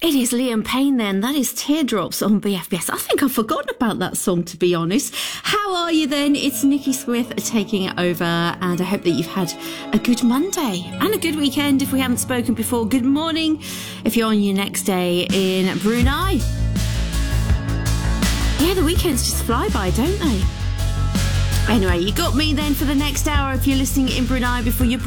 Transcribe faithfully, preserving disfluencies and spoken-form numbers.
It is Liam Payne then. That is Teardrops on B F B S. I think I've forgotten about that song, to be honest. How are you then? It's Nikki Smith taking it over, and I hope that you've had a good Monday and a good weekend if we haven't spoken before. Good morning if you're on your next day in Brunei. Yeah, the weekends just fly by, don't they? Anyway, you got me then for the next hour if you're listening in Brunei before your